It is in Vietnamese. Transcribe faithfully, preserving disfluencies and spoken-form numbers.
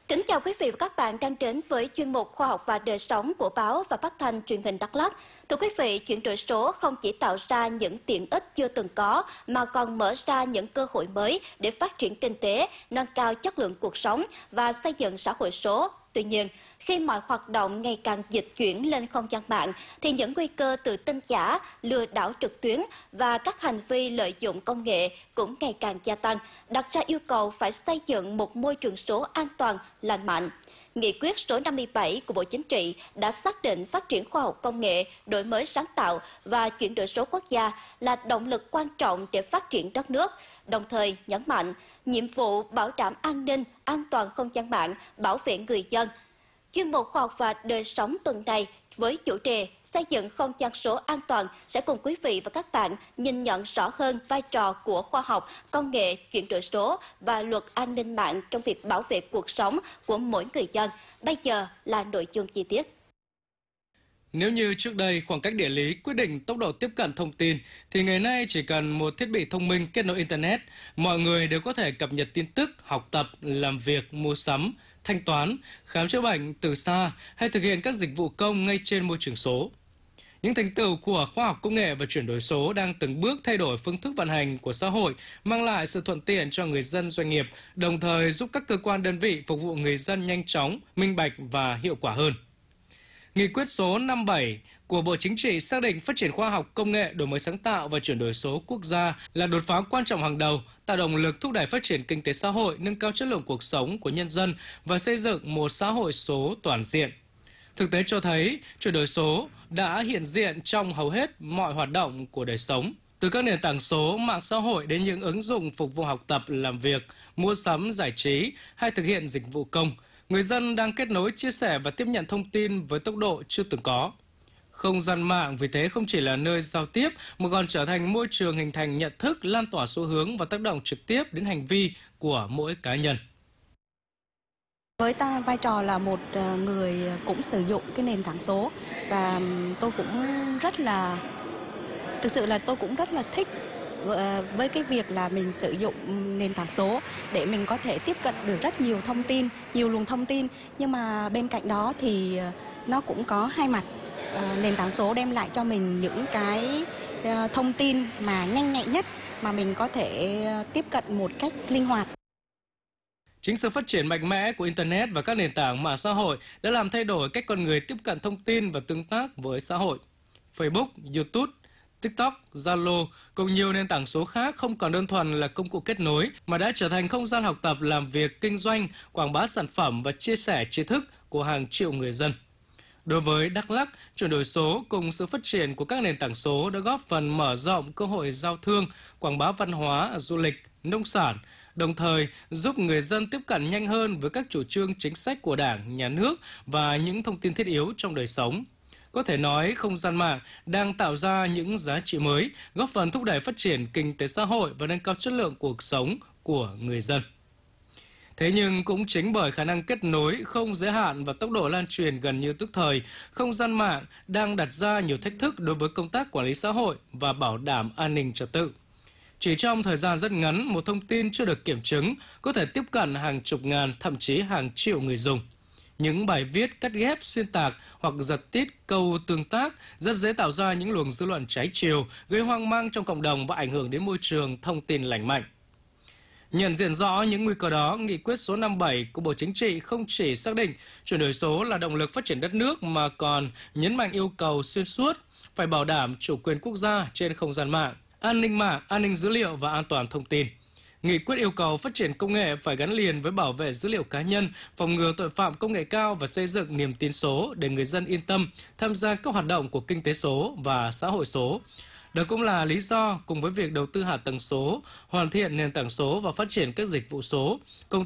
Kính chào quý vị và các bạn đang đến với chuyên mục Khoa học và đời sống của báo và phát thanh truyền hình Đắk Lắk. Thưa quý vị, chuyển đổi số không chỉ tạo ra những tiện ích chưa từng có mà còn mở ra những cơ hội mới để phát triển kinh tế, nâng cao chất lượng cuộc sống và xây dựng xã hội số. Tuy nhiên, khi mọi hoạt động ngày càng dịch chuyển lên không gian mạng, thì những nguy cơ từ tin giả, lừa đảo trực tuyến và các hành vi lợi dụng công nghệ cũng ngày càng gia tăng, đặt ra yêu cầu phải xây dựng một môi trường số an toàn, lành mạnh. Nghị quyết số năm mươi bảy của Bộ Chính trị đã xác định phát triển khoa học công nghệ, đổi mới sáng tạo và chuyển đổi số quốc gia là động lực quan trọng để phát triển đất nước, đồng thời nhấn mạnh nhiệm vụ bảo đảm an ninh, an toàn không gian mạng, bảo vệ người dân. Chuyên mục Khoa học và đời sống tuần này với chủ đề xây dựng không gian số an toàn sẽ cùng quý vị và các bạn nhìn nhận rõ hơn vai trò của khoa học, công nghệ, chuyển đổi số và luật an ninh mạng trong việc bảo vệ cuộc sống của mỗi người dân. Bây giờ là nội dung chi tiết. Nếu như trước đây khoảng cách địa lý quyết định tốc độ tiếp cận thông tin, thì ngày nay chỉ cần một thiết bị thông minh kết nối Internet, mọi người đều có thể cập nhật tin tức, học tập, làm việc, mua sắm, thanh toán, khám chữa bệnh từ xa hay thực hiện các dịch vụ công ngay trên môi trường số. Những thành tựu của khoa học công nghệ và chuyển đổi số đang từng bước thay đổi phương thức vận hành của xã hội, mang lại sự thuận tiện cho người dân, doanh nghiệp, đồng thời giúp các cơ quan đơn vị phục vụ người dân nhanh chóng, minh bạch và hiệu quả hơn. Nghị quyết số năm mươi bảy của Bộ Chính trị xác định phát triển khoa học công nghệ, đổi mới sáng tạo và chuyển đổi số quốc gia là đột phá quan trọng hàng đầu, tạo động lực thúc đẩy phát triển kinh tế xã hội, nâng cao chất lượng cuộc sống của nhân dân và xây dựng một xã hội số toàn diện. Thực tế cho thấy, chuyển đổi số đã hiện diện trong hầu hết mọi hoạt động của đời sống. Từ các nền tảng số, mạng xã hội đến những ứng dụng phục vụ học tập, làm việc, mua sắm, giải trí hay thực hiện dịch vụ công, người dân đang kết nối, chia sẻ và tiếp nhận thông tin với tốc độ chưa từng có. Không gian mạng vì thế không chỉ là nơi giao tiếp mà còn trở thành môi trường hình thành nhận thức, lan tỏa xu hướng và tác động trực tiếp đến hành vi của mỗi cá nhân. Với ta, vai trò là một người cũng sử dụng cái nền tảng số và tôi cũng rất là, thực sự là tôi cũng rất là thích với cái việc là mình sử dụng nền tảng số để mình có thể tiếp cận được rất nhiều thông tin, nhiều luồng thông tin. Nhưng mà bên cạnh đó thì nó cũng có hai mặt. Nền tảng số đem lại cho mình những cái thông tin mà nhanh nhạy nhất mà mình có thể tiếp cận một cách linh hoạt. Chính sự phát triển mạnh mẽ của Internet và các nền tảng mạng xã hội đã làm thay đổi cách con người tiếp cận thông tin và tương tác với xã hội. Facebook, YouTube, TikTok, Zalo cùng nhiều nền tảng số khác không còn đơn thuần là công cụ kết nối mà đã trở thành không gian học tập, làm việc, kinh doanh, quảng bá sản phẩm và chia sẻ tri thức của hàng triệu người dân. Đối với Đắk Lắk, chuyển đổi số cùng sự phát triển của các nền tảng số đã góp phần mở rộng cơ hội giao thương, quảng bá văn hóa, du lịch, nông sản, đồng thời giúp người dân tiếp cận nhanh hơn với các chủ trương chính sách của Đảng, Nhà nước và những thông tin thiết yếu trong đời sống. Có thể nói, không gian mạng đang tạo ra những giá trị mới, góp phần thúc đẩy phát triển kinh tế xã hội và nâng cao chất lượng cuộc sống của người dân. Thế nhưng cũng chính bởi khả năng kết nối không giới hạn và tốc độ lan truyền gần như tức thời, không gian mạng đang đặt ra nhiều thách thức đối với công tác quản lý xã hội và bảo đảm an ninh trật tự. Chỉ trong thời gian rất ngắn, một thông tin chưa được kiểm chứng có thể tiếp cận hàng chục ngàn, thậm chí hàng triệu người dùng. Những bài viết cắt ghép, xuyên tạc hoặc giật tít câu tương tác rất dễ tạo ra những luồng dư luận trái chiều, gây hoang mang trong cộng đồng và ảnh hưởng đến môi trường thông tin lành mạnh. Nhận diện rõ những nguy cơ đó, Nghị quyết số năm mươi bảy của Bộ Chính trị không chỉ xác định chuyển đổi số là động lực phát triển đất nước mà còn nhấn mạnh yêu cầu xuyên suốt phải bảo đảm chủ quyền quốc gia trên không gian mạng, an ninh mạng, an ninh dữ liệu và an toàn thông tin. Nghị quyết yêu cầu phát triển công nghệ phải gắn liền với bảo vệ dữ liệu cá nhân, phòng ngừa tội phạm công nghệ cao và xây dựng niềm tin số để người dân yên tâm tham gia các hoạt động của kinh tế số và xã hội số. Đó cũng là lý do cùng với việc đầu tư hạ tầng số, hoàn thiện nền tảng số và phát triển các dịch vụ số, công